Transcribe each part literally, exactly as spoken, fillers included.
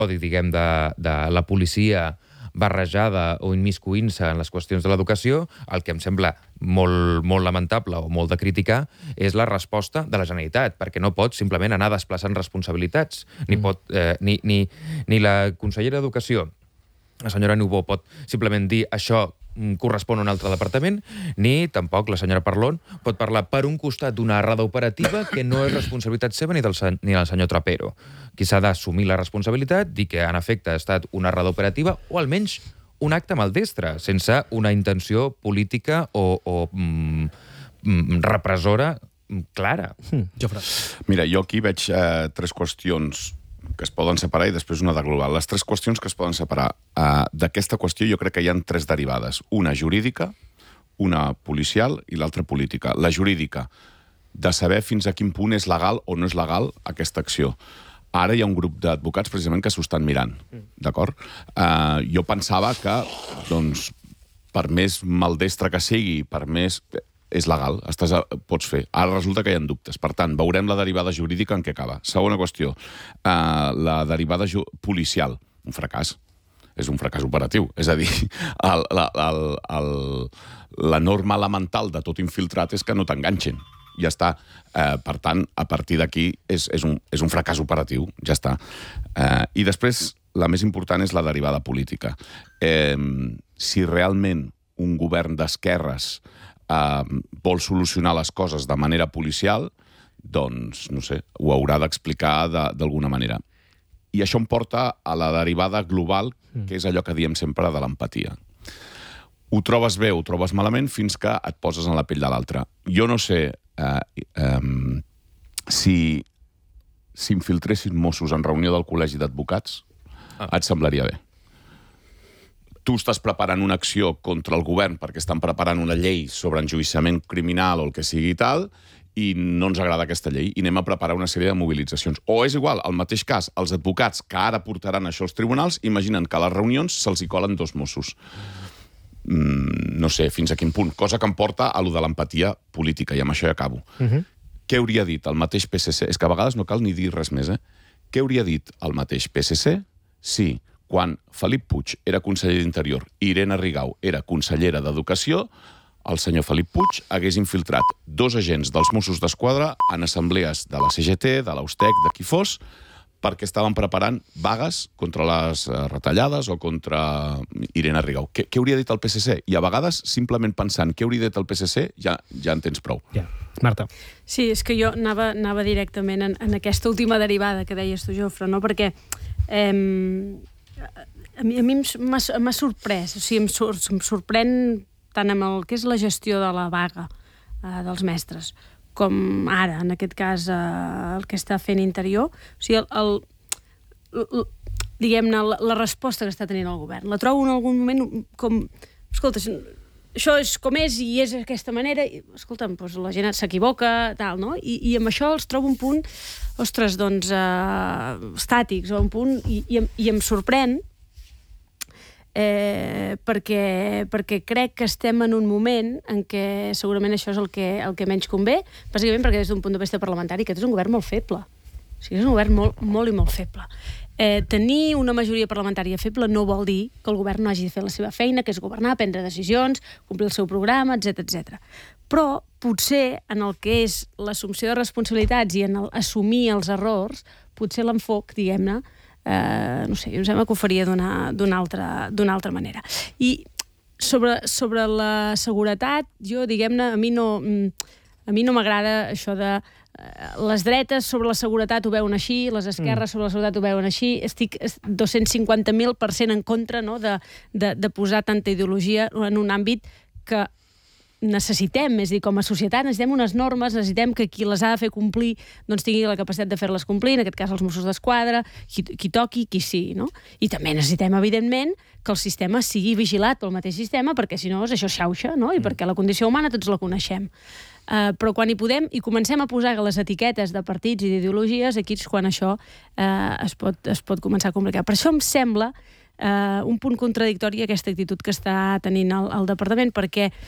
o diguem de, de la policia barrejada o immiscuint-se en les qüestions de l'educació, el que em sembla molt, molt lamentable o molt de criticar és la resposta de la Generalitat, perquè no pot simplement anar desplaçant responsabilitats. Ni, Mm. pot, eh, ni, ni, ni la consellera d'Educació, la senyora Niubó, pot simplement dir això correspon a un altre departament, ni tampoc la senyora Parlon pot parlar per un costat d'una errada operativa que no és responsabilitat seva ni del, ni del senyor Trapero. Qui s'ha d'assumir la responsabilitat, dir que en efecte ha estat una errada operativa o almenys un acte maldestre, sense una intenció política o, o mm, repressora clara. Mm, Jofre. Mira, jo aquí veig eh, tres qüestions que es poden separar i després una de global. Les tres qüestions que es poden separar. Uh, D'aquesta qüestió jo crec que hi ha tres derivades. Una jurídica, una policial i l'altra política. La jurídica, de saber fins a quin punt és legal o no és legal aquesta acció. Ara hi ha un grup d'advocats precisament que s'ho estan mirant, d'acord? Uh, jo pensava que, doncs, per més maldestre que sigui, per més... és legal, estàs a, pots fer. Ara resulta que hi ha dubtes. Per tant, veurem la derivada jurídica en què acaba. Segona qüestió, uh, la derivada policial. Un fracàs. És un fracàs operatiu. És a dir, el, la, el, el, la norma elemental de tot infiltrat és que no t'enganxen. Ja està. Uh, per tant, a partir d'aquí és, és, un, és un fracàs operatiu. Ja està. Uh, I després, la més important és la derivada política. Eh, si realment un govern d'esquerres Uh, vol solucionar les coses de manera policial, doncs, no sé, ho haurà d'explicar d'alguna manera. I això em porta a la derivada global, que és allò que diem sempre de l'empatia. Ho trobes bé, ho trobes malament, fins que et poses en la pell de l'altre. Jo no sé uh, um, si s'infiltressin Mossos en reunió del Col·legi d'Advocats, ah. et semblaria bé. Tu estàs preparant una acció contra el govern perquè estan preparant una llei sobre enjuiciament criminal o el que sigui i tal, i no ens agrada aquesta llei, i anem a preparar una sèrie de mobilitzacions. O és igual, al mateix cas, els advocats que ara portaran això als tribunals imaginen que a les reunions se'ls hi colen dos Mossos. Mm, no sé fins a quin punt. Cosa que em porta a lo de l'empatia política, i amb això ja acabo. Uh-huh. Què hauria dit el mateix P S C? És que a vegades no cal ni dir res més, eh? Què hauria dit el mateix P S C si... quan Felip Puig era conseller d'Interior i Irene Rigau era consellera d'Educació, el senyor Felip Puig hagués infiltrat dos agents dels Mossos d'Esquadra en assemblees de la C G T, de l'Austec, de qui fos, perquè estaven preparant vagues contra les retallades o contra Irene Rigau. Què, què hauria dit el P S C? I a vegades, simplement pensant què hauria dit el P S C, ja, ja en tens prou. Ja. Marta. Sí, és que jo anava, anava directament en, en aquesta última derivada que deies tu, Jofre, no? Perquè... Eh, A mi, a mi m'ha sorprès, o sigui, em, sor, em sorprèn tant amb el que és la gestió de la vaga eh, dels mestres, com ara, en aquest cas, eh, el que està fent Interior. O sigui, el, el, el, diguem-ne, la, la resposta que està tenint el govern. La trobo en algun moment com... Escolta, això és com és i és d'aquesta manera, i, escolta'm, doncs la gent s'equivoca, tal, no? I, i amb això els trobo un punt, ostres, doncs, eh, estàtics, o un punt, i, i, i em sorprèn, eh, perquè, perquè crec que estem en un moment en què segurament això és el que, el que menys convé, bàsicament perquè des d'un punt de vista parlamentari aquest és un govern molt feble. O sigui, és un govern molt, molt i molt feble. Eh, tenir una majoria parlamentària feble no vol dir que el govern no hagi de fer la seva feina, que és governar, prendre decisions, complir el seu programa, etcètera, etcètera. Però potser en el que és l'assumpció de responsabilitats i en el assumir els errors, potser l'enfoc, diguem-ne, eh, no sé, em sembla que ho faria d'una altra, d'una altra manera. I sobre, sobre la seguretat, jo, diguem-ne, a mi no, a mi no m'agrada això de les dretes sobre la seguretat ho veuen així, les esquerres mm. sobre la seguretat ho veuen així. Estic dos-cents cinquanta mil per cent en contra, no, de, de, de posar tanta ideologia en un àmbit que necessitem, és a dir, com a societat necessitem unes normes, necessitem que qui les ha de fer complir doncs tingui la capacitat de fer-les complir, en aquest cas els Mossos d'Esquadra, qui, qui toqui, qui sigui, no? I també necessitem, evidentment, que el sistema sigui vigilat pel mateix sistema, perquè si no això xauxa, no? I mm. perquè la condició humana tots la coneixem. Uh, però quan hi podem i comencem a posar les etiquetes de partits i d'ideologies, aquí és quan això uh, es, pot, es pot començar a complicar. Per això em sembla uh, un punt contradictori aquesta actitud que està tenint el, el departament, perquè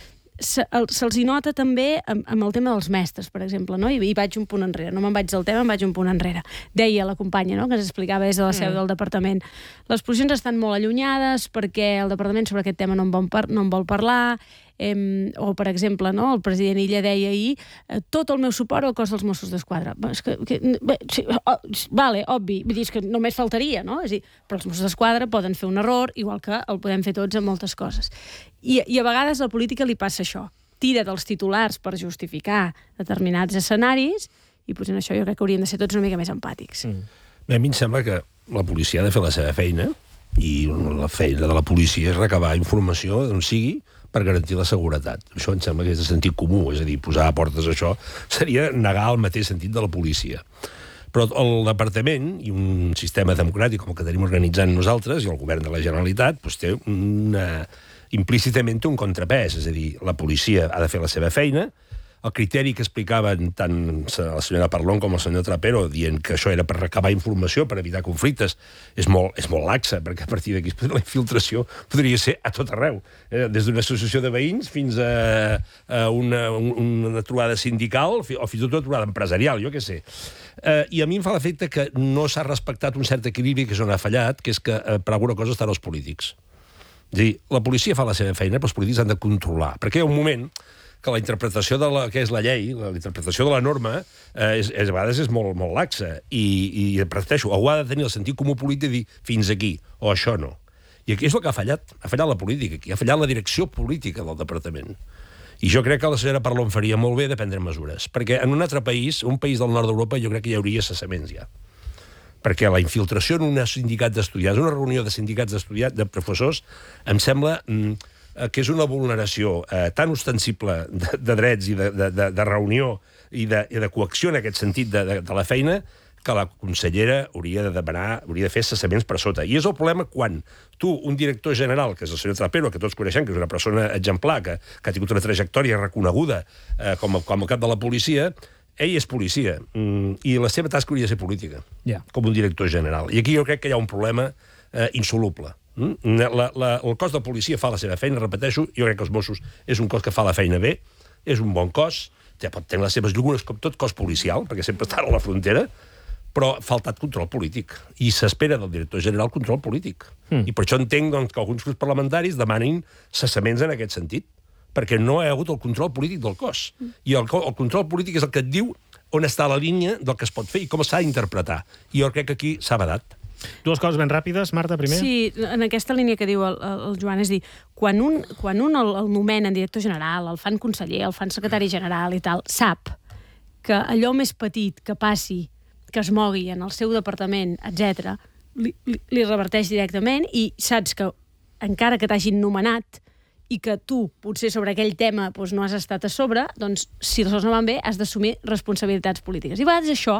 se'ls se hi nota també amb, amb el tema dels mestres, per exemple, no? I, i vaig un punt enrere, no me'n vaig del tema, em vaig un punt enrere. Deia la companya, no?, que ens explicava des de la seu mm. del departament. Les posicions estan molt allunyades perquè el departament sobre aquest tema no en vol, par no en vol parlar, eh, o, per exemple, no?, el president Illa deia ahir eh, tot el meu suport al cos dels Mossos d'Esquadra. És que, que, bé, sí, oh, vale, obvi, vull dir, és que només faltaria, no? És a dir, però els Mossos d'Esquadra poden fer un error, igual que el podem fer tots en moltes coses. I, i a vegades a la política li passa això. Tira dels titulars per justificar determinats escenaris i potser en això jo crec que hauríem de ser tots una mica més empàtics. Mm. Bé, a mi em sembla que la policia ha de fer la seva feina i la feina de la policia és recabar informació d'on sigui per garantir la seguretat. Això em sembla que és de sentit comú, és a dir, posar a portes això seria negar el mateix sentit de la policia. Però el departament i un sistema democràtic com el que tenim organitzant nosaltres i el govern de la Generalitat doncs té una, implícitament té un contrapès, és a dir, la policia ha de fer la seva feina. El criteri que explicaven tant la senyora Parlon com el senyor Trapero dient que això era per recabar informació, per evitar conflictes, és molt, és molt laxa, perquè a partir d'aquí la infiltració podria ser a tot arreu. Eh? Des d'una associació de veïns fins a, a una, una trobada sindical o fins i tot una trobada empresarial, jo què sé. Eh, I a mi em fa l'efecte que no s'ha respectat un cert equilibri, que és on ha fallat, que és que eh, per alguna cosa estan els polítics. És a dir, la policia fa la seva feina, però els polítics han de controlar. Perquè hi ha un moment que la interpretació de la, que és la llei, la interpretació de la norma, eh, és, és, a vegades és molt, molt laxa. I, i repeteixo, algú ha de tenir el sentit comú polític de dir fins aquí, o això no. I aquí és el que ha fallat. Ha fallat la política, aquí ha fallat la direcció política del departament. I jo crec que la senyora Parlon faria molt bé de prendre mesures. Perquè en un altre país, un país del nord d'Europa, jo crec que hi hauria cessaments ja. Perquè la infiltració en un sindicat d'estudiants, una reunió de sindicats d'estudiants, de professors, em sembla mm, que és una vulneració eh, tan ostensible de, de drets i de, de, de, de reunió i de, i de coacció en aquest sentit de, de, de la feina que la consellera hauria de demanar, hauria de fer cessaments per sota. I és el problema quan tu, un director general, que és el senyor Trapero, que tots coneixem, que és una persona exemplar, que, que ha tingut una trajectòria reconeguda eh, com, a, com a cap de la policia, ell és policia, mm, i la seva tasca hauria de ser política, yeah. com un director general. I aquí jo crec que hi ha un problema eh, insoluble. Mm? La, la, el cos de policia fa la seva feina, repeteixo, jo crec que els Mossos és un cos que fa la feina bé, és un bon cos, ja pot tenir les seves llugunes com tot cos policial, perquè sempre estan a la frontera, però ha faltat control polític. I s'espera del director general control polític. Mm. I per això entenc doncs, que alguns grups parlamentaris demanin cessaments en aquest sentit, perquè no hi ha hagut el control polític del cos. Mm. I el, el control polític és el que et diu on està la línia del que es pot fer i com s'ha d'interpretar. I jo crec que aquí s'ha badat. Dues coses ben ràpides, Marta, primer. Sí, en aquesta línia que diu el, el Joan, és dir, quan un, quan un el, el nomenen director general, el fan conseller, el fan secretari general i tal, sap que allò més petit que passi, que es mogui en el seu departament, etcètera, li, li, li reverteix directament i saps que, encara que t'hagin nomenat i que tu, potser sobre aquell tema doncs, no has estat a sobre, doncs, si les coses no van bé, has d'assumir responsabilitats polítiques. I a vegades això,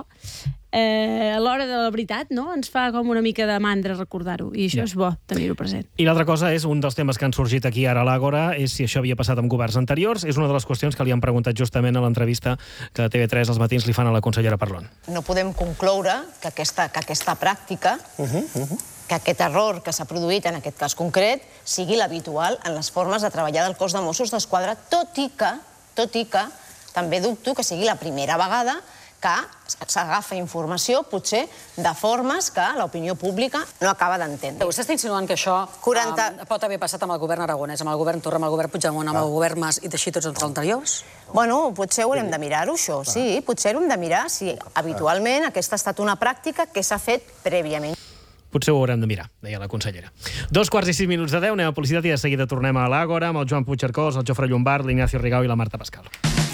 eh, a l'hora de la veritat, no? ens fa com una mica de mandra recordar-ho, i això ja. és bo, tenir-ho present. I l'altra cosa és, un dels temes que han sorgit aquí ara a l'Àgora, és si això havia passat amb governs anteriors. És una de les qüestions que li han preguntat justament a l'entrevista que T V tres als matins li fan a la consellera Parlon. No podem concloure que aquesta, que aquesta pràctica, uh-huh, uh-huh. que aquest error que s'ha produït en aquest cas concret sigui l'habitual en les formes de treballar del cos de Mossos d'Esquadra, tot i que, tot i que també dubto que sigui la primera vegada que s'agafa informació, potser, de formes que l'opinió pública no acaba d'entendre. Vostè està insinuant que això quaranta... um, pot haver passat amb el govern aragonès, amb el govern Torra, amb el govern Puigdemont, amb el govern Mas i així tots els anteriors? Bueno, potser haurem de mirar-ho, això, sí. Potser haurem de mirar si habitualment aquesta ha estat una pràctica que s'ha fet prèviament. Potser ho haurem de mirar, deia la consellera. Dos quarts i sis minuts de deu, anem a publicitat i de seguida tornem a l'Àgora amb el Joan Puigcercós, el Jofre Llombard, l'Ignacio Rigau i la Marta Pascal.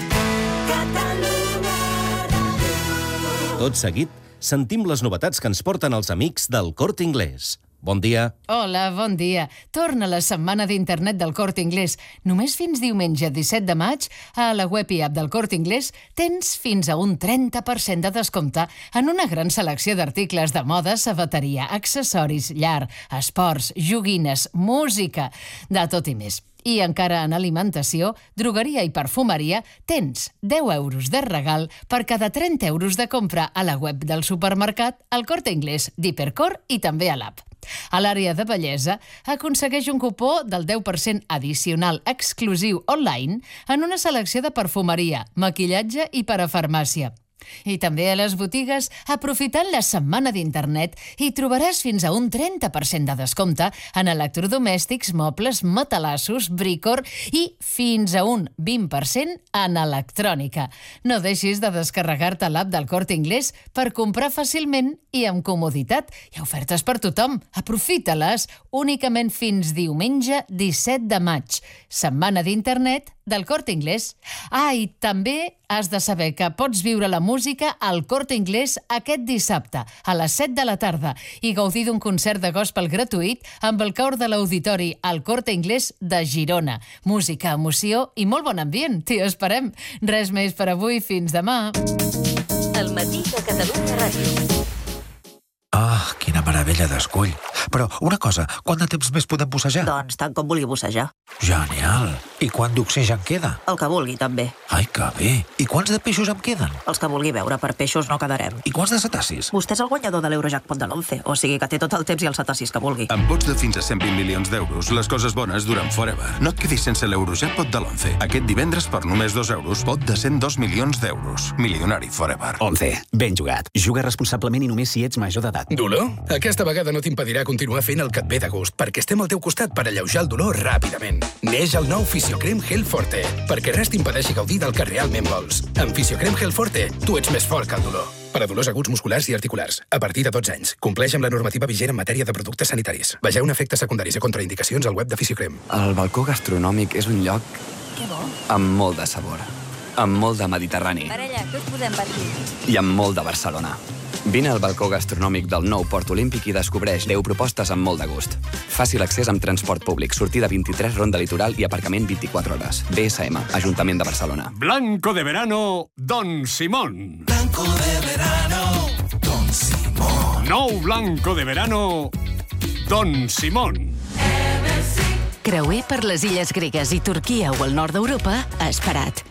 Tot seguit, sentim les novetats que ens porten els amics del Corte Inglés. Bon dia. Hola, bon dia. Torna la setmana d'internet del Corte Inglés. Només fins diumenge disset de maig, a la web i app del Corte Inglés, tens fins a un trenta per cent de descompte en una gran selecció d'articles de moda, sabateria, accessoris, llar, esports, joguines, música, de tot i més. I encara en alimentació, drogueria i perfumeria, tens deu euros de regal per cada trenta euros de compra a la web del supermercat, al Corte Inglés, d'Hipercor i també a l'app. a l'àrea de bellesa, aconsegueix un cupó del deu per cent addicional exclusiu online en una selecció de perfumeria, maquillatge i parafarmàcia. I també a les botigues, aprofitant la setmana d'internet, hi trobaràs fins a un trenta per cent de descompte en electrodomèstics, mobles, matalassos, bricor i fins a un vint per cent en electrònica. No deixis de descarregar-te l'app del Corte Inglés per comprar fàcilment i amb comoditat. Hi ha ofertes per tothom. Aprofita-les únicament fins diumenge disset de maig. Setmana d'internet del Corte Inglés. Ah, i també has de saber que pots viure la música al Corte Inglés aquest dissabte a les set de la tarda i gaudir d'un concert de gospel gratuït amb el cor de l'auditori al Corte Inglés de Girona. Música, emoció i molt bon ambient. T'hi esperem. Res més per avui. Fins demà. El matí de Catalunya Ràdio. Ah, quina meravella d'escull. Però, una cosa, quant de temps més podem bussejar? Doncs tant com vulgui bussejar. Genial. I quant d'oxigen queda? El que vulgui, també. Ai, que bé. I quants de peixos em queden? Els que vulgui veure, per peixos no quedarem. I quants de cetacis? Vostè és el guanyador de l'Eurojackpot de l'once, o sigui que té tot el temps i els cetacis que vulgui. Amb vots de fins a cent vint milions d'euros, les coses bones duren forever. No et quedis sense l'Eurojackpot de l'once. Aquest divendres, per només dos euros, pot de cent dos milions d'euros. Milionari forever. once. Ben jugat. Juga responsablement i només si ets major d'edat. Dolor? Aquesta vegada no t'impedirà continuar fent el que et ve de gust, perquè estem al teu costat per alleujar el dolor ràpidament. Neix el nou Fisiocrem Gel Forte, perquè res t'impedeixi gaudir del que realment vols. Amb Fisiocrem Gel Forte, tu ets més fort que el dolor. Per a dolors aguts musculars i articulars, a partir de dotze anys. Compleix amb la normativa vigent en matèria de productes sanitaris. Vegeu efectes secundaris i contraindicacions al web de Fisiocrem. El balcó gastronòmic és un lloc amb molt de sabor, amb molt de Mediterrani Parella, què us podem patir? i amb molt de Barcelona. Vine al balcó gastronòmic del nou Port Olímpic i descobreix deu propostes amb molt de gust. Fàcil accés amb transport públic, sortida vint-i-tres, ronda litoral i aparcament vint-i-quatre hores. B S M, Ajuntament de Barcelona. Blanco de verano, Don Simón. Blanco de verano, Don Simón. Nou blanco de verano, Don Simón. Creuer per les illes gregues i Turquia o el nord d'Europa ha esperat.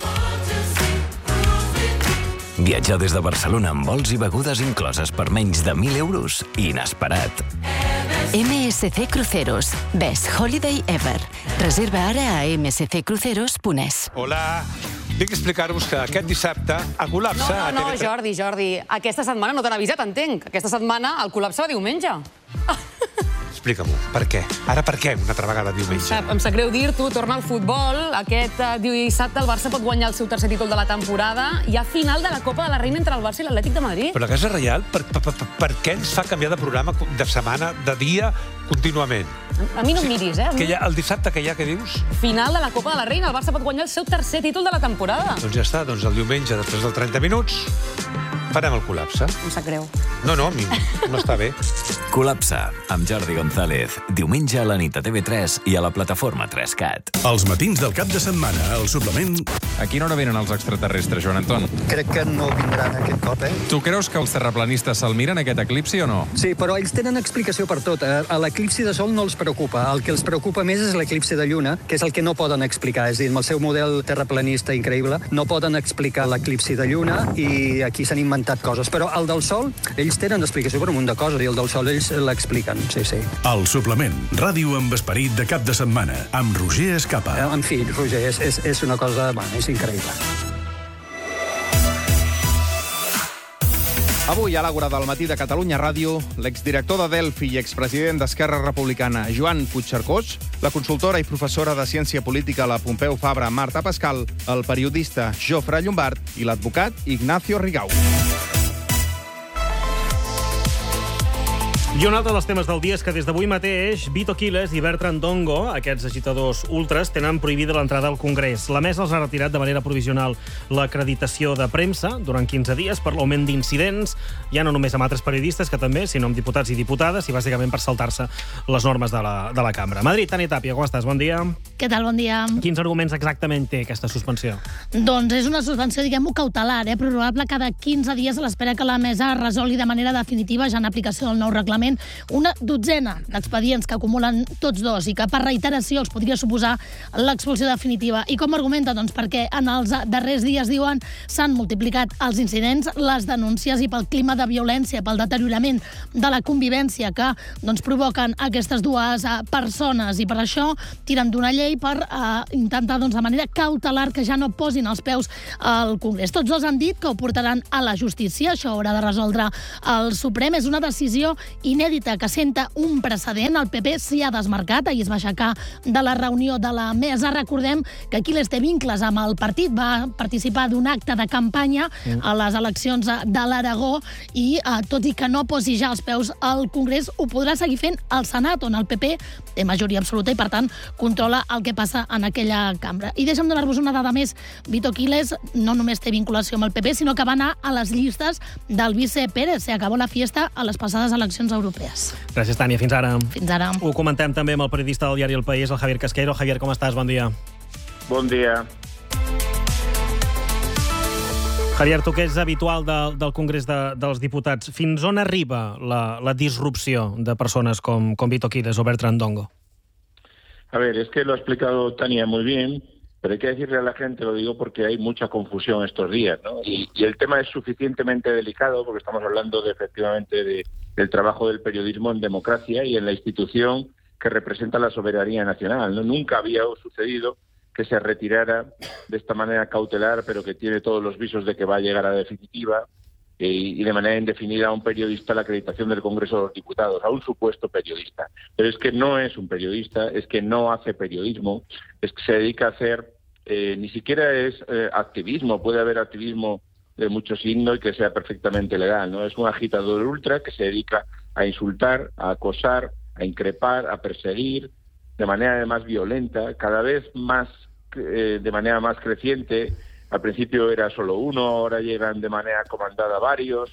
Viatjar des de Barcelona amb vols i begudes incloses per menys de mil euros? Inesperat. M S C Cruceros. Best Holiday Ever. Reserva ara a m s c cruceros punt es. Hola. Vinc a explicar-vos que aquest dissabte a col·lapse... No, no, no, Jordi, Jordi. Aquesta setmana no t'han avisat, entenc. Aquesta setmana el col·lapse va diumenge. Explica-m'ho, per què? Ara per què una altra vegada diumenge? Sap, em sap greu dir-t'ho, torna al futbol. Aquest uh, dissabte el Barça pot guanyar el seu tercer títol de la temporada. Hi ha final de la Copa de la Reina entre el Barça i l'Atlètic de Madrid. Però la Casa Reial, per, per, per, per què ens fa canviar de programa de setmana, de dia, contínuament? A mi no em miris, eh? Que hi ha, el dissabte que hi ha, què dius? Final de la Copa de la Reina. El Barça pot guanyar el seu tercer títol de la temporada. Doncs ja està, doncs el diumenge, després dels trenta minuts, farem el col·lapse. Em sap greu. No, no, a mi no està bé. Col·lapse, amb Jordi González. Diumenge a la nit a T V tres i a la plataforma tres cat. Els matins del cap de setmana, al suplement... A quina hora venen els extraterrestres, Joan Anton? Crec que no vindran aquest cop, eh? Tu creus que els terraplanistes se'l miren, aquest eclipsi, o no? Sí, però ells tenen explicació per tot. A l'eclipsi de sol no els preocupa. El que els preocupa més és l'eclipsi de lluna, que és el que no poden explicar. És a dir, amb el seu model terraplanista increïble, no poden explicar l'eclipsi de lluna i aquí s'han inventat coses. Però el del sol, ells tenen explicació per un munt de coses i el del sol ells l'expliquen, sí, sí. El suplement, ràdio amb esperit de cap de setmana, amb Roger Escapa. En fi, Roger, és, és, és una cosa... Bueno, és increïble. Avui, a l'Àgora del matí de Catalunya Ràdio, l'exdirector de Delphi i expresident d'Esquerra Republicana, Joan Puigcercós, la consultora i professora de Ciència Política a la Pompeu Fabra, Marta Pascal, el periodista Jofre Llombard i l'advocat Ignacio Rigau. I un altre dels temes del dia és que des d'avui mateix Vito Quiles i Bertran Dongo, aquests agitadors ultres, tenen prohibida l'entrada al Congrés. La mesa els ha retirat de manera provisional l'acreditació de premsa durant quinze dies per l'augment d'incidents, ja no només amb altres periodistes, que també, sinó amb diputats i diputades, i bàsicament per saltar-se les normes de la, de la cambra. Madrid, Tània Tàpia, com estàs? Bon dia. Què tal? Bon dia. Quins arguments exactament té aquesta suspensió? Doncs és una suspensió, diguem-ho, cautelar, eh? Prorrogable cada quinze dies a l'espera que la mesa resolgui de manera definitiva, ja en aplicació del nou reglament, concretament una dotzena d'expedients que acumulen tots dos i que per reiteració els podria suposar l'expulsió definitiva. I com argumenta? Doncs perquè en els darrers dies, diuen, s'han multiplicat els incidents, les denúncies i pel clima de violència, pel deteriorament de la convivència que doncs, provoquen aquestes dues uh, persones, i per això tiren d'una llei per uh, intentar doncs, de manera cautelar que ja no posin els peus al Congrés. Tots dos han dit que ho portaran a la justícia. Això haurà de resoldre el Suprem. És una decisió inèdita que senta un precedent. El P P s'hi ha desmarcat. Ahir es va aixecar de la reunió de la mesa. Recordem que Quiles té vincles amb el partit. Va participar d'un acte de campanya a les eleccions de l'Aragó i, eh, tot i que no posi ja els peus al Congrés, ho podrà seguir fent al Senat, on el P P té majoria absoluta i, per tant, controla el que passa en aquella cambra. I deixa'm donar-vos una dada més. Vito Quiles no només té vinculació amb el P P, sinó que va anar a les llistes del vice Pérez. Se acabó la fiesta a les passades eleccions europees. Gràcies, Tània. Fins ara. Fins ara. Ho comentem també amb el periodista del diari El País, el Javier Casqueiro. Javier, com estàs? Bon dia. Bon dia. Javier, tu que ets habitual de, del Congrés de, dels Diputats, fins on arriba la, la disrupció de persones com, com Vito Quiles o Bertran Dongo? A ver, es que lo ha explicado Tania muy bien, pero hay que decirle a la gente, lo digo porque hay mucha confusión estos días, ¿no? Y, y el tema es suficientemente delicado porque estamos hablando de, efectivamente de, del trabajo del periodismo en democracia y en la institución que representa la soberanía nacional, ¿no? Nunca había sucedido que se retirara de esta manera cautelar, pero que tiene todos los visos de que va a llegar a definitiva, y de manera indefinida a un periodista la acreditación del Congreso de los Diputados, a un supuesto periodista. Pero es que no es un periodista, es que no hace periodismo, es que se dedica a hacer, eh, ni siquiera es eh, activismo, puede haber activismo de mucho signo y que sea perfectamente legal, ¿no? Es un agitador ultra que se dedica a insultar, a acosar, a increpar, a perseguir, de manera además violenta, cada vez más, eh, de manera más creciente. Al principio era solo uno, ahora llegan de manera comandada varios,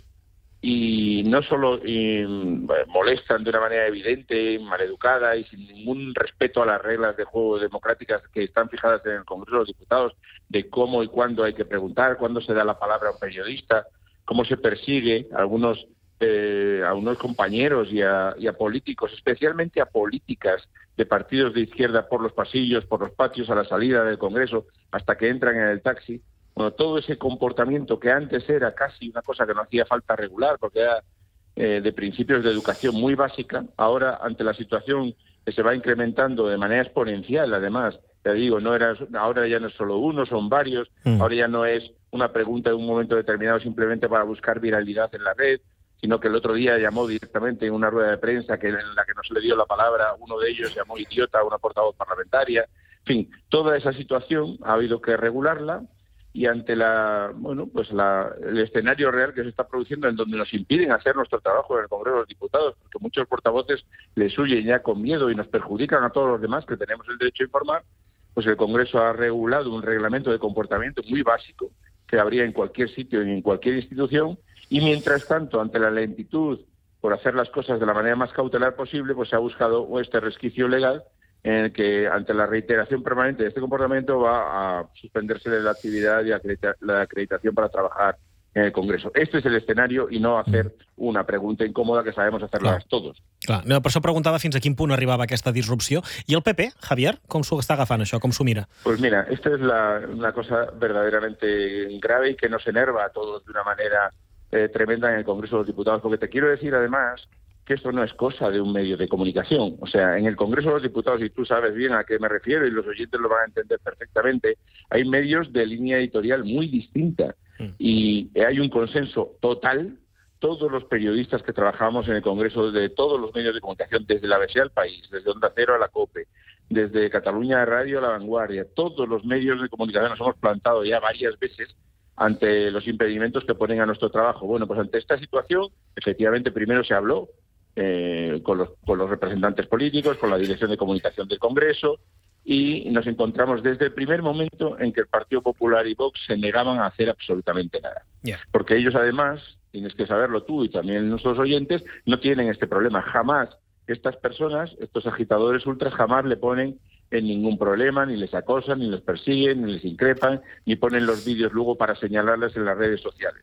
y no solo y, molestan de una manera evidente, maleducada y sin ningún respeto a las reglas de juego democráticas que están fijadas en el Congreso de los Diputados, de cómo y cuándo hay que preguntar, cuándo se da la palabra a un periodista, cómo se persigue a algunos, eh, a unos compañeros y a, y a políticos, especialmente a políticas de partidos de izquierda por los pasillos, por los patios a la salida del Congreso, hasta que entran en el taxi. Bueno, todo ese comportamiento que antes era casi una cosa que no hacía falta regular, porque era eh, de principios de educación muy básica, ahora ante la situación que se va incrementando de manera exponencial, además, te digo, no era, ahora ya no es solo uno, son varios, mm. ahora ya no es una pregunta en un momento determinado simplemente para buscar viralidad en la red, sino que el otro día llamó directamente en una rueda de prensa que en la que no se le dio la palabra, uno de ellos llamó idiota a una portavoz parlamentaria. En fin, toda esa situación ha habido que regularla, y ante la bueno pues la, el escenario real que se está produciendo, en donde nos impiden hacer nuestro trabajo en el Congreso de los Diputados, porque muchos portavoces les huyen ya con miedo y nos perjudican a todos los demás que tenemos el derecho a informar, pues el Congreso ha regulado un reglamento de comportamiento muy básico que habría en cualquier sitio y en cualquier institución. Y mientras tanto, ante la lentitud por hacer las cosas de la manera más cautelar posible, pues se ha buscado este resquicio legal en el que, ante la reiteración permanente de este comportamiento, va a suspenderse la actividad y la acreditación para trabajar en el Congreso. Este es el escenario, i no hacer una pregunta incòmoda que sabemos hacerlas Clar. todos. Clar. No, per això preguntava fins a quin punt arribava aquesta disrupció. I el P P, Javier, com s'ho està agafant això? Com s'ho mira? Pues mira, esta es la, una cosa verdaderamente grave y que nos enerva a todos de una manera eh, tremenda en el Congreso de los Diputados, porque te quiero decir además que esto no es cosa de un medio de comunicación. O sea, en el Congreso de los Diputados, y tú sabes bien a qué me refiero y los oyentes lo van a entender perfectamente, hay medios de línea editorial muy distinta mm. y hay un consenso total. Todos los periodistas que trabajamos en el Congreso, de todos los medios de comunicación, desde la A B C al País, desde Onda Cero a la COPE, desde Cataluña Radio a La Vanguardia, todos los medios de comunicación nos hemos plantado ya varias veces ante los impedimentos que ponen a nuestro trabajo. Bueno, pues ante esta situación, efectivamente, primero se habló eh, con, los, con los representantes políticos, con la Dirección de Comunicación del Congreso, y nos encontramos desde el primer momento en que el Partido Popular y Vox se negaban a hacer absolutamente nada. Yeah. Porque ellos, además, tienes que saberlo tú y también nuestros oyentes, no tienen este problema. Jamás estas personas, estos agitadores ultras, jamás le ponen en ningún problema, ni les acosan, ni les persiguen, ni les increpan, ni ponen los vídeos luego para señalarles en las redes sociales.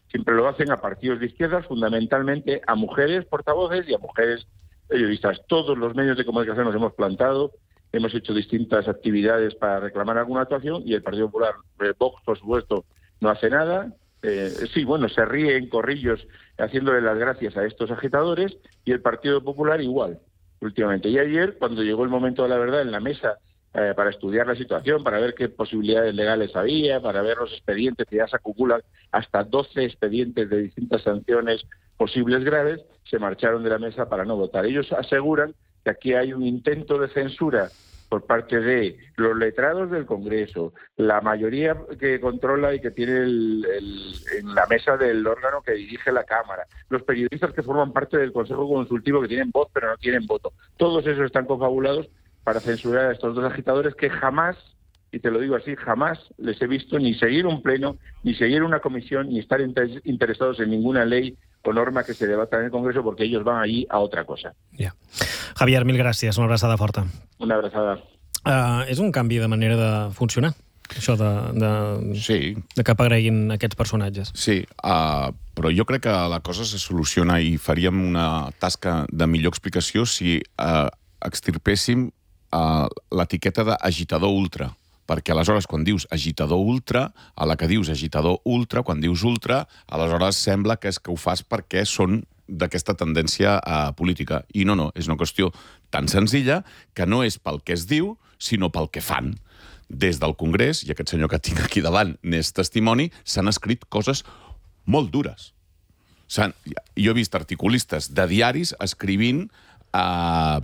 siempre lo hacen a partidos de izquierdas, fundamentalmente a mujeres portavoces y a mujeres periodistas. Todos los medios de comunicación nos hemos plantado, hemos hecho distintas actividades para reclamar alguna actuación y el Partido Popular, eh, Vox, por supuesto, no hace nada. Eh, sí, bueno, se ríe en corrillos haciéndole las gracias a estos agitadores y el Partido Popular igual, últimamente. Y ayer, cuando llegó el momento de la verdad en la mesa eh, para estudiar la situación, para ver qué posibilidades legales había, para ver los expedientes que ya se acumulan, hasta doce expedientes de distintas sanciones posibles graves, se marcharon de la mesa para no votar. Ellos aseguran que aquí hay un intento de censura por parte de los letrados del Congreso, la mayoría que controla y que tiene el, el, en la mesa del órgano que dirige la Cámara, los periodistas que forman parte del Consejo Consultivo que tienen voz pero no tienen voto. Todos esos están confabulados para censurar a estos dos agitadores que jamás, y te lo digo así, jamás les he visto ni seguir un pleno, ni seguir una comisión, ni estar inter interesados en ninguna ley o norma que se debata en el Congreso, porque ellos van allí a otra cosa. Yeah. Javier, mil gràcies. Una abraçada forta. Una abraçada. Uh, és un canvi de manera de funcionar, això de, de, sí. de que apareguin aquests personatges. Sí, uh, però jo crec que la cosa se soluciona i faríem una tasca de millor explicació si uh, extirpéssim uh, l'etiqueta d'agitador ultra. Perquè aleshores, quan dius agitador ultra, a la que dius agitador ultra, quan dius ultra, aleshores sembla que és que ho fas perquè són d'aquesta tendència uh, política. I no, no, és una qüestió tan senzilla que no és pel que es diu, sinó pel que fan. Des del Congrés, i aquest senyor que tinc aquí davant n'és testimoni, s'han escrit coses molt dures. Jo he vist articulistes de diaris escrivint... Uh,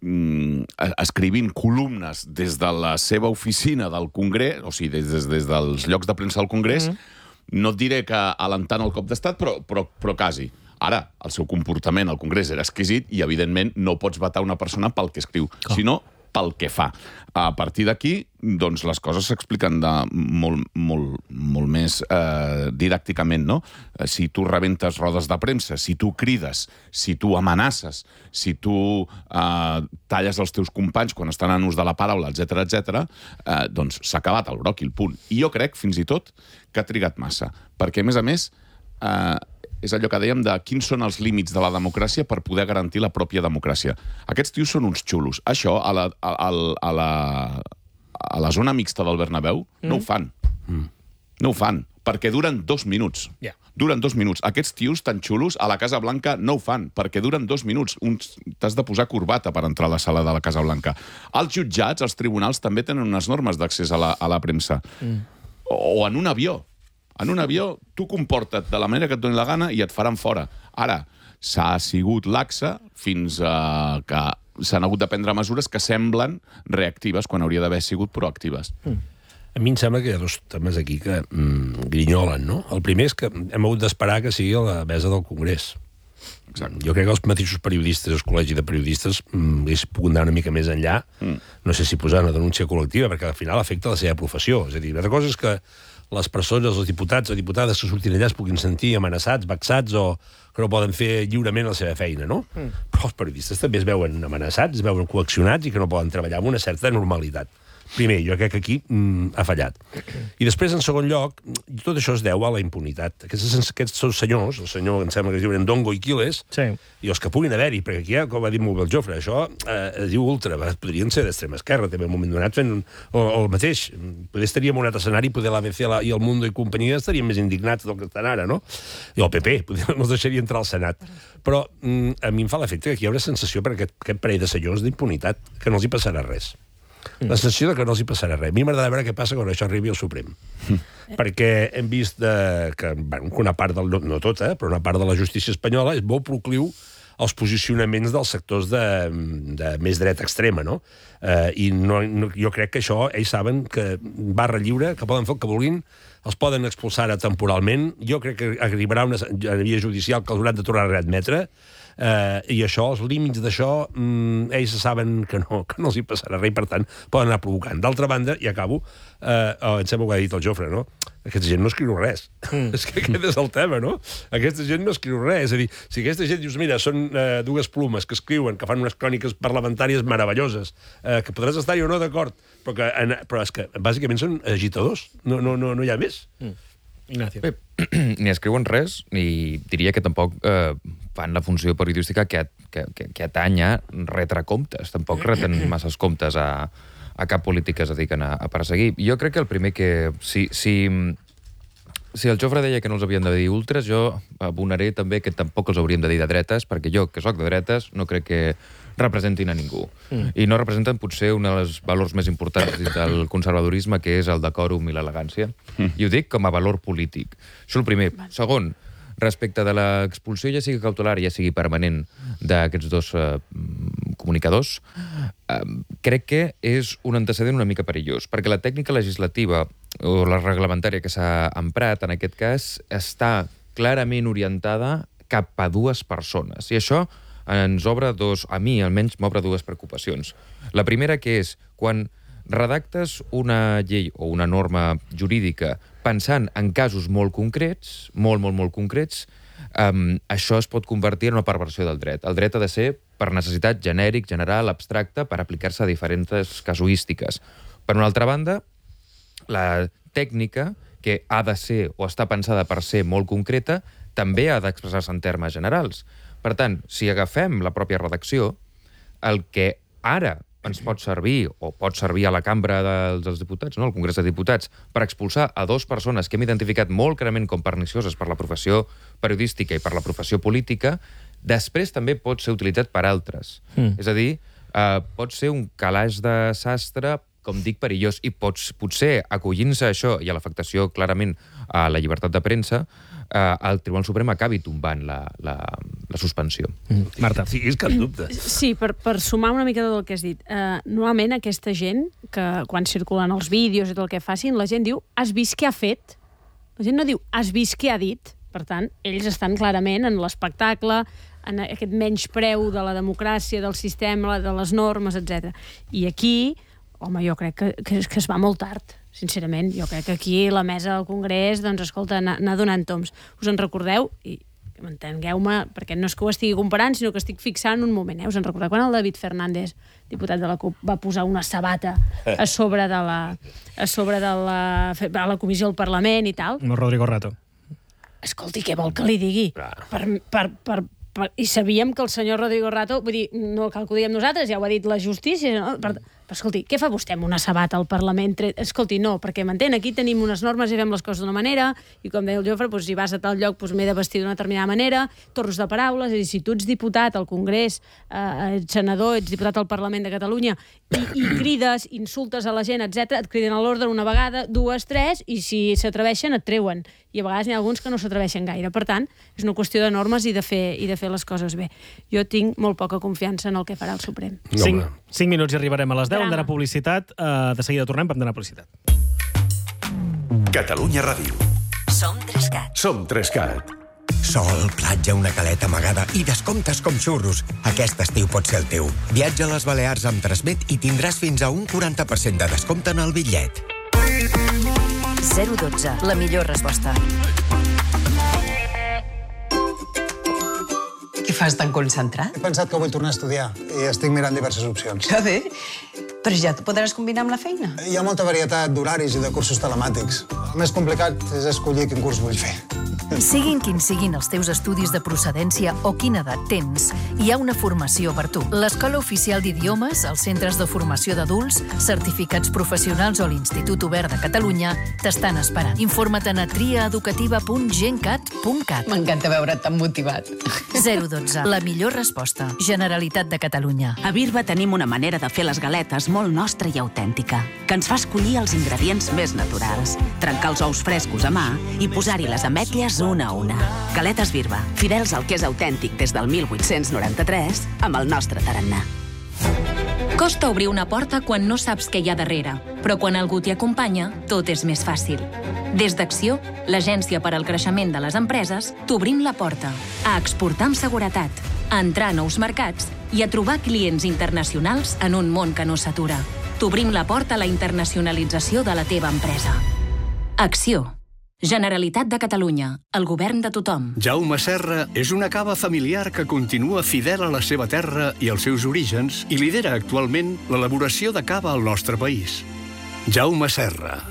escrivint columnes des de la seva oficina del Congrés, o sigui, des, des, des dels llocs de premsa del Congrés, mm-hmm. no et diré que alentant el cop d'estat, però, però, però quasi. Ara, el seu comportament al Congrés era exquisit i, evidentment, no pots vetar una persona pel que escriu, oh. sinó pel que fa. A partir d'aquí, doncs, les coses s'expliquen de molt, molt, molt més eh, didàcticament, no? Si tu rebentes rodes de premsa, si tu crides, si tu amenaces, si tu eh, talles els teus companys quan estan en ús de la paraula, etcètera, etcètera, eh, doncs s'ha acabat el broc i el punt. I jo crec, fins i tot, que ha trigat massa. Perquè, a més a més, eh, és allò que dèiem de quins són els límits de la democràcia per poder garantir la pròpia democràcia. Aquests tios són uns xulos. Això, a la, a, a la, a la zona mixta del Bernabéu, mm. no ho fan. Mm. No ho fan, perquè duren dos minuts. Yeah. Duren dos minuts. Aquests tios tan xulos a la Casa Blanca no ho fan, perquè duren dos minuts. T'has de posar corbata per entrar a la sala de la Casa Blanca. Els jutjats, els tribunals, també tenen unes normes d'accés a, la, a la premsa. Mm. O, o en un avió. En un avió, tu comporta't de la manera que et doni la gana i et faran fora. Ara, s'ha sigut laxa fins a que s'han hagut de prendre mesures que semblen reactives quan hauria d'haver sigut proactives. Mm. A mi em sembla que hi ha dos temes aquí que mm, grinyolen, no? El primer és que hem hagut d'esperar que sigui a la mesa del Congrés. Exacte. Jo crec que els mateixos periodistes, el col·legi de periodistes, mm, hagués pogut anar una mica més enllà, mm. no sé si posar una denúncia col·lectiva, perquè al final afecta la seva professió. És a dir, una cosa és que les persones, els diputats o diputades que surtin allà es puguin sentir amenaçats, vexats o que no poden fer lliurement la seva feina, no? Mm. Però els periodistes també es veuen amenaçats, es veuen coaccionats i que no poden treballar amb una certa normalitat. Primer, jo crec que aquí mm, ha fallat. I després, en segon lloc, tot això es deu a la impunitat. Aquests, aquests senyors, el senyor, em sembla que es diuen Ndongo i Quiles, sí. i els que puguin haver-hi, perquè aquí, com va dir molt bé el Jofre, això eh, es diu ultra, podrien ser d'extrema esquerra, també en un moment donat fent el, el mateix. Poder estaríem en un altre escenari, poder l'A B C i el Mundo i companyia estarien més indignats del que estan ara, no? I el P P, poder, no els deixaria entrar al Senat. Però mm, a mi em fa l'efecte que aquí hi haurà sensació per aquest, aquest parell de senyors d'impunitat, que no els hi passarà res. La sensació de que no els hi passarà res. A mi m'agrada veure què passa quan això arribi al Suprem. Mm. Perquè hem vist de, que, bueno, que una part, del, no tota, eh, però una part de la justícia espanyola és molt procliu als posicionaments dels sectors de, de més dreta extrema, no? Eh, I no, no, jo crec que això, ells saben que barra lliure, que poden fer el que vulguin, els poden expulsar temporalment. Jo crec que arribarà una via judicial que els hauran de tornar a readmetre. Uh, i això, els límits d'això, mm, ells saben que no, que no els hi passarà res, per tant, poden anar provocant. D'altra banda, i acabo, uh, oh, em sembla que ha dit el Jofre, no? Aquesta gent no escriu res. Mm. És que aquest és el tema, no? Aquesta gent no escriu res. És a dir, si aquesta gent dius, mira, són uh, dues plumes que escriuen, que fan unes cròniques parlamentàries meravelloses, uh, que podràs estar-hi o no d'acord, però, que, en, però és que bàsicament són agitadors. No, no, no, no hi ha més. Mm. Ignacio. Bé, ni escriuen res, ni diria que tampoc eh, fan la funció periodística que, que, que, que atanya retre comptes. Tampoc reten masses comptes a, a cap polític que es dediquen a, a perseguir. Jo crec que el primer que... Si, si, si el Jofre deia que no els havien de dir ultres, jo abonaré també que tampoc els hauríem de dir de dretes, perquè jo, que sóc de dretes, no crec que representin a ningú. Mm. I no representen potser un dels valors més importants del conservadorisme, que és el decòrum i l'elegància. Mm. I ho dic com a valor polític. Això el primer. Segon, respecte de l'expulsió, ja sigui cautelar, ja sigui permanent, d'aquests dos eh, comunicadors, eh, crec que és un antecedent una mica perillós, perquè la tècnica legislativa o la reglamentària que s'ha emprat, en aquest cas, està clarament orientada cap a dues persones. I això ens obre dos, a mi almenys m'obre dues preocupacions. La primera, que és quan redactes una llei o una norma jurídica pensant en casos molt concrets, molt, molt, molt concrets, um, això es pot convertir en una perversió del dret. El dret ha de ser per necessitat genèric, general, abstracte, per aplicar-se a diferents casuístiques. Per una altra banda, la tècnica, que ha de ser o està pensada per ser molt concreta, també ha d'expressar-se en termes generals. Per tant, si agafem la pròpia redacció, el que ara ens pot servir, o pot servir a la cambra dels, dels diputats, no? Al Congrés de Diputats, per expulsar a dues persones que hem identificat molt clarament com pernicioses per la professió periodística i per la professió política, després també pot ser utilitzat per altres. Mm. És a dir, eh, pot ser un calaix de sastre, com dic, perillós, i pots, potser acollint-se a això i a l'afectació clarament a la llibertat de premsa, eh, el Tribunal Suprem acabi tombant la, la, la suspensió. Mm. Marta. Sí, és cap dubte. Sí, per, per sumar una mica del que has dit. Eh, normalment aquesta gent, que quan circulen els vídeos i tot el que facin, la gent diu, has vist què ha fet? La gent no diu, has vist què ha dit? Per tant, ells estan clarament en l'espectacle, en aquest menyspreu de la democràcia, del sistema, de les normes, etcètera. I aquí, home, jo crec que, que, que es va molt tard, sincerament. Jo crec que aquí la mesa del Congrés, doncs, escolta, anar donant toms. Us en recordeu? I entengueu-me, perquè no és que ho estigui comparant, sinó que estic fixant un moment. Eh? Us en recordeu quan el David Fernández, diputat de la CUP, va posar una sabata a sobre de la, a sobre de la, a la comissió del Parlament i tal? No, Rodrigo Rato. Escolti, què vol que li digui? Per, per, per, per, I sabíem que el senyor Rodrigo Rato, vull dir, no cal que ho diguem nosaltres, ja ho ha dit la justícia, no? Per, però, escolti, què fa vostè amb una sabata al Parlament? Escolti, no, perquè m'entén, aquí tenim unes normes i fem les coses d'una manera, i com deia el Jofre, doncs, si vas a tal lloc doncs, m'he de vestir d'una determinada manera, torns de paraules, és a dir, si tu ets diputat al Congrés, eh, ets senador, ets diputat al Parlament de Catalunya, i, i crides, insultes a la gent, etcètera, et criden a l'ordre una vegada, dues, tres, i si s'atreveixen et treuen. I a vegades n'hi ha alguns que no s'atreveixen gaire. Per tant, és una qüestió de normes i de fer, i de fer les coses bé. Jo tinc molt poca confiança en el que farà el Suprem. No, cinc, cinc minuts i arribarem a les deu. Hem d'anar a publicitat. Uh, de seguida tornem, hem d'anar a publicitat. Catalunya Ràdio. Som Trescat. Som Trescat. Sol, platja, una caleta amagada i descomptes com xurros. Aquest estiu pot ser el teu. Viatja a les Balears amb Transmet i tindràs fins a un quaranta per cent de descompte en el bitllet. zero dotze, la millor resposta. Què fas tan concentrat? He pensat que vull tornar a estudiar i estic mirant diverses opcions. Que bé, però ja t'ho podràs combinar amb la feina. Hi ha molta varietat d'horaris i de cursos telemàtics. El més complicat és escollir quin curs vull fer. Siguin quins siguin els teus estudis de procedència o quina edat tens, hi ha una formació per tu. L'Escola Oficial d'Idiomes, els centres de formació d'adults, certificats professionals o l'Institut Obert de Catalunya t'estan esperant. Informa't a triaeducativa punt gencat punt cat. M'encanta veure't tan motivat. zero dotze, la millor resposta. Generalitat de Catalunya. A Birba tenim una manera de fer les galetes molt nostra i autèntica, que ens fa escollir els ingredients més naturals, trencar els ous frescos a mà i posar-hi les ametlles una a una. Galetes Birba, fidels al que és autèntic des del mil vuit-cents noranta-tres, amb el nostre tarannà. Costa obrir una porta quan no saps què hi ha darrere, però quan algú t'hi acompanya, tot és més fàcil. Des d'Acció, l'agència per al creixement de les empreses, t'obrim la porta a exportar amb seguretat, a entrar a nous mercats i a trobar clients internacionals en un món que no s'atura. T'obrim la porta a la internacionalització de la teva empresa. Acció. Generalitat de Catalunya, el govern de tothom. Jaume Serra és una cava familiar que continua fidel a la seva terra i als seus orígens i lidera actualment l'elaboració de cava al nostre país. Jaume Serra,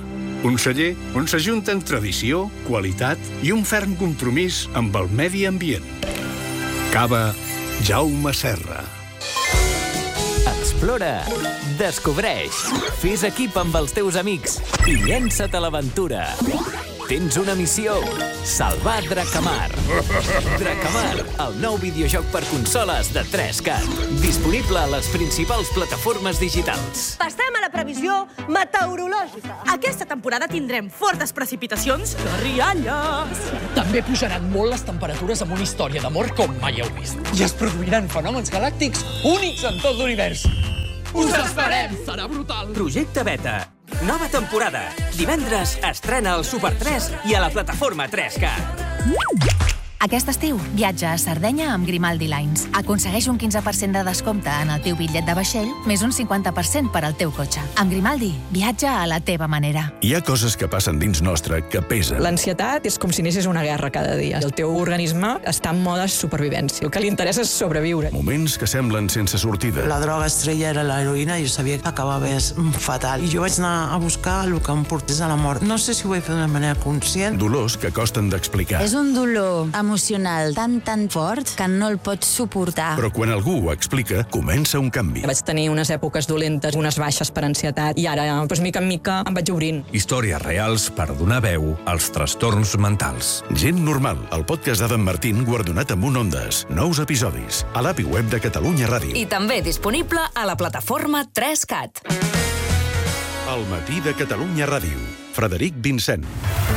Un celler on s'ajunten tradició, qualitat i un ferm compromís amb el medi ambient. Cava Jaume Serra. Explora, descobreix, fes equip amb els teus amics i llença't a l'aventura. Tens una missió: salvar Drakamar. Drakamar, el nou videojoc per consoles de tres cat. Disponible a les principals plataformes digitals. Passem a la previsió meteorològica. Aquesta temporada tindrem fortes precipitacions de rialles. També pujaran molt les temperatures amb una història d'amor com mai heu vist. I es produiran fenòmens galàctics únics en tot l'univers. Us esperem! Serà brutal! Projecte Beta. Nova temporada. Divendres estrena al Super tres i a la plataforma tres cat. Aquest estiu, viatja a Sardenya amb Grimaldi Lines. Aconsegueix un quinze per cent de descompte en el teu bitllet de vaixell, més un cinquanta per cent per al teu cotxe. Amb Grimaldi, viatja a la teva manera. Hi ha coses que passen dins nostre que pesen. L'ansietat és com si anessis una guerra cada dia. El teu organisme està en mode supervivència. El que li interessa és sobreviure. Moments que semblen sense sortida. La droga estrella era l'heroïna i jo sabia que acabava fatal. I jo vaig anar a buscar el que em portés a la mort. No sé si ho vaig fer d'una manera conscient. Dolors que costen d'explicar. És un dolor emocional tan, tan fort que no el pots suportar. Però quan algú ho explica, comença un canvi. Vaig tenir unes èpoques dolentes, unes baixes per ansietat, i ara, doncs, mica en mica, em vaig obrint. Històries reals per donar veu als trastorns mentals. Gent normal, el podcast d'Adam Martín guardonat amb un Ondes. Nous episodis, a l'api web de Catalunya Ràdio. I també disponible a la plataforma tres cat. El matí de Catalunya Ràdio. Frederic Vincent.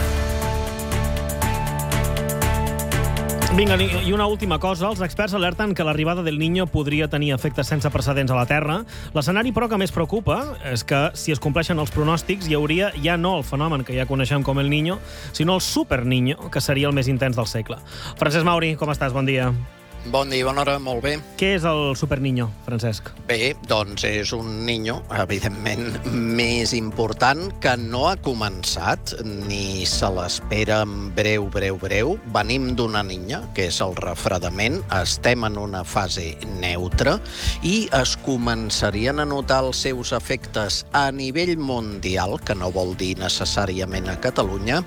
Vinga, i una última cosa. Els experts alerten que l'arribada del Niño podria tenir efectes sense precedents a la Terra. L'escenari, però, que més preocupa és que, si es compleixen els pronòstics, hi hauria ja no el fenomen que ja coneixem com el Niño, sinó el Super Niño, que seria el més intens del segle. Francesc Mauri, com estàs? Bon dia. Bon dia, bona hora, molt bé. Què és el Super Niño, Francesc? Bé, doncs és un niño, evidentment, més important, que no ha començat, ni se l'espera en breu, breu, breu. Venim d'una niña, que és el refredament, estem en una fase neutra i es començarien a notar els seus efectes a nivell mundial, que no vol dir necessàriament a Catalunya,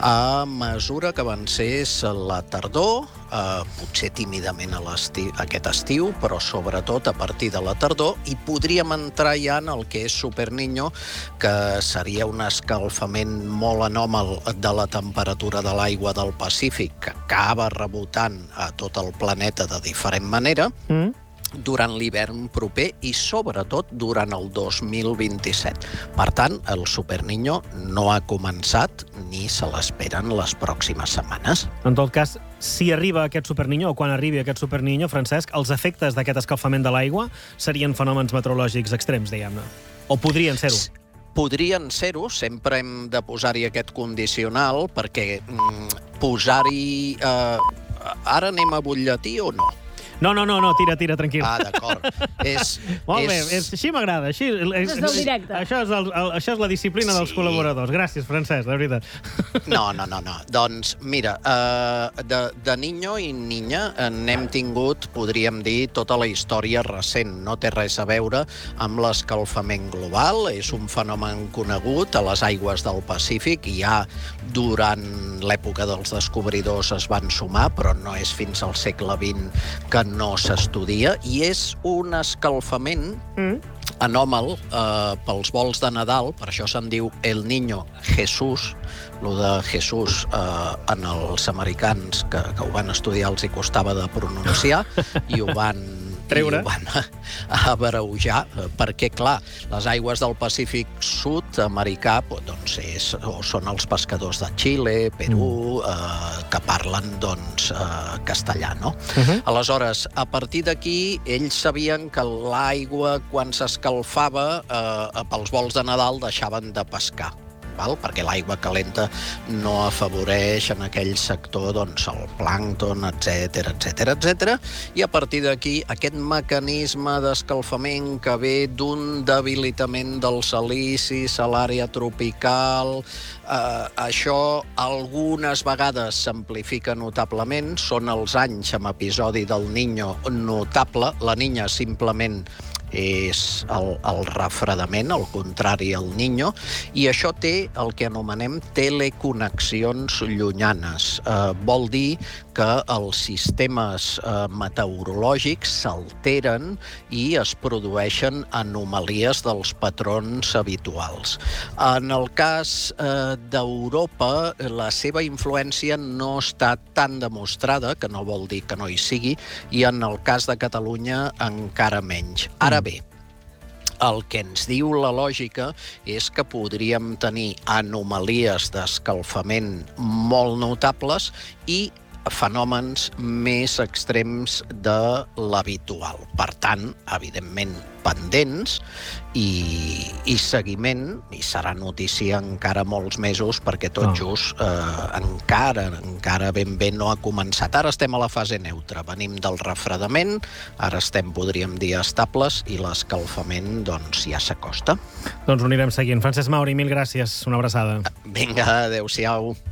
a mesura que avancés la tardor, Uh, potser tímidament a aquest estiu, però sobretot a partir de la tardor, i podríem entrar ja en el que és Super Niño, que seria un escalfament molt anòmal de la temperatura de l'aigua del Pacífic, que acaba rebotant a tot el planeta de diferent manera, mm. durant l'hivern proper i sobretot durant el dos mil vint-i-set. Per tant, el Super Niño no ha començat ni se l'esperen les pròximes setmanes. En tot cas, si arriba aquest Super Niño, o quan arribi aquest Super Niño, Francesc, els efectes d'aquest escalfament de l'aigua serien fenòmens meteorològics extrems, diguem-ne. O podrien ser-ho. Podrien ser-ho, sempre hem de posar-hi aquest condicional, perquè mm, posar-hi... Eh, ara anem a butlletí o no? No, no, no, no, tira, tira, tranquil. Ah, d'acord. És, Molt bé, és... és, així m'agrada. Així, és, és del directe. Això és, el, el, això és la disciplina sí. dels col·laboradors. Gràcies, Francesc, de veritat. No, no, no, no. Doncs, mira, uh, de, de niño i niña n'hem tingut, podríem dir, tota la història recent. No té res a veure amb l'escalfament global. És un fenomen conegut a les aigües del Pacífic i ja durant l'època dels descobridors es van sumar, però no és fins al segle vint que no s'estudia, i és un escalfament mm. anòmal eh, pels vols de Nadal, per això se'n diu El Niño Jesús. Lo de Jesús eh, en els americans que, que ho van estudiar els hi costava de pronunciar i ho van... Treure. I ho van abreujar, perquè, clar, les aigües del Pacífic sud americà doncs és, o són els pescadors de Xile, Perú, eh, que parlen doncs, eh, castellà, no? Uh-huh. Aleshores, a partir d'aquí, ells sabien que l'aigua, quan s'escalfava, eh, pels vols de Nadal deixaven de pescar. Val? Perquè l'aigua calenta no afavoreix en aquell sector doncs, el plàncton, etcètera, etcètera, etcètera. I a partir d'aquí, aquest mecanisme d'escalfament que ve d'un debilitament dels silicis a l'àrea tropical, eh, això algunes vegades s'amplifica notablement, són els anys amb episodi del Niño notable, la Niña simplement és el, el refredament, el contrari al Niño, i això té el que anomenem teleconnexions llunyanes. Eh, vol dir que els sistemes eh, meteorològics s'alteren i es produeixen anomalies dels patrons habituals. En el cas eh, d'Europa, la seva influència no està tan demostrada, que no vol dir que no hi sigui, i en el cas de Catalunya encara menys. Ara bé, el que ens diu la lògica és que podríem tenir anomalies d'escalfament molt notables i fenòmens més extrems de l'habitual. Per tant, evidentment, pendents i, i seguiment, i serà notícia encara molts mesos, perquè tot just eh, encara, encara ben bé no ha començat. Ara estem a la fase neutra, venim del refredament, ara estem, podríem dir, estables, i l'escalfament doncs, ja s'acosta. Doncs ho anirem seguint. Francesc Mauri, mil gràcies. Una abraçada. Vinga, adeu-siau.